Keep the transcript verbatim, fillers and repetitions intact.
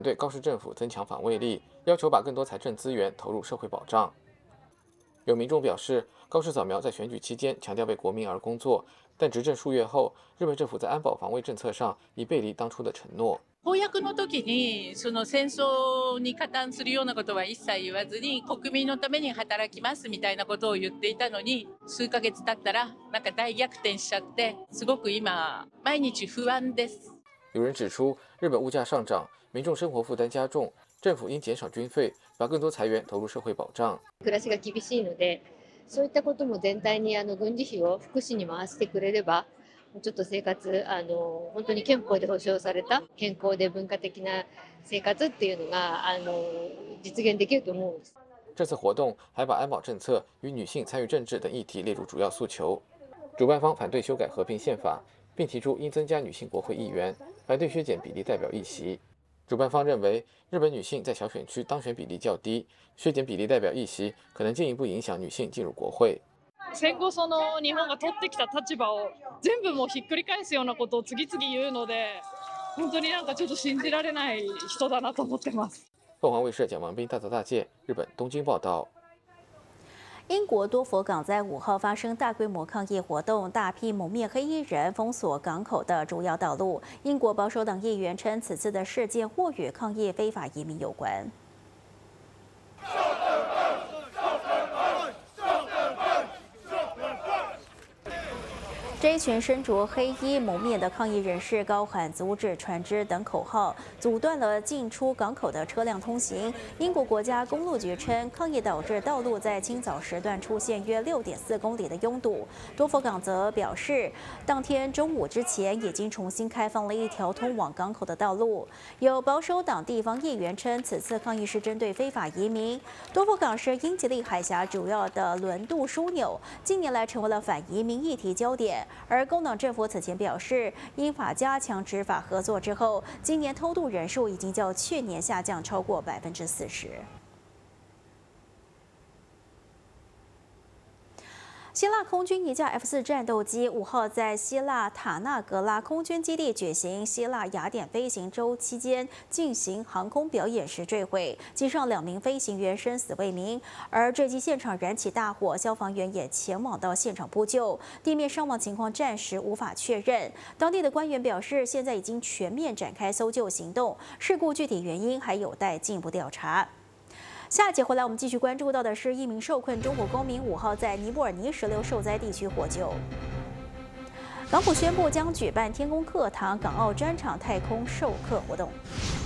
对高市政府增强防卫力，要求把更多财政资源投入社会保障。有民众表示，高市早苗在选举期间强调为国民而工作，但执政数月后，日本政府在安保防卫政策上已背离当初的承诺。 公約の時にその戦争に加担するようなことは一切言わずに国民のために働きますみたいなことを言っていたのに数ヶ月経ったらなんか大逆転しちゃってすごく今毎日不安です。 有人指出，日本物价上涨，民众生活負担加重，政府应减少军费，把更多财源投入社会保障。 暮らしが厳しいので、そういったことも全体にあの軍事費を福祉に回してくれれば。ちょっと生活あの本当に憲法で保障された健康で文化的な生活っていうのがあの実現できると思うんです。 这次活动还把安保政策与女性参与政治等议题列入主要诉求。主办方反对修改合并宪法，并提出应增加女性国会议员，反对削减比例代表议席。主办方认为，日本女性在小选区当选比例较低，削减比例代表議席可能进一步影响女性进入国会。 戦後その日本が取ってきた立場を全部もうひっくり返すようなことを次々言うので、本当になんかちょっと信じられない人だなと思ってます。 凤凰卫视蒋王斌大泽大介，日本东京报道。 英国多佛港在五号发生大规模抗议活动，大批蒙面黑衣人封锁港口的主要道路。英国保守党议员称，此次的事件或与抗议非法移民有关。这一群身着黑衣蒙面的抗议人士高喊“阻止船只”等口号，阻断了进出港口的车辆通行。英国国家公路局称，抗议导致道路在清早时段出现约 六点四公里的拥堵。多佛港则表示，当天中午之前已经重新开放了一条通往港口的道路。有保守党地方议员称，此次抗议是针对非法移民。多佛港是英吉利海峡主要的轮渡枢纽，近年来成为了反移民议题焦点。而工党政府此前表示，英法加强执法合作之后，今年偷渡人数已经较去年下降超过百分之四十。希腊空军一架 F 四战斗机五号在希腊塔纳格拉空军基地举行希腊雅典飞行周期间进行航空表演时坠毁，机上两名飞行员生死未明。而坠机现场燃起大火，消防员也前往到现场扑救，地面伤亡情况暂时无法确认。当地的官员表示，现在已经全面展开搜救行动，事故具体原因还有待进一步调查。下一节回来，我们继续关注到的是一名受困中国公民五号在尼泊尔泥石流受灾地区获救。港府宣布将举办天宫课堂港澳专场太空授课活动。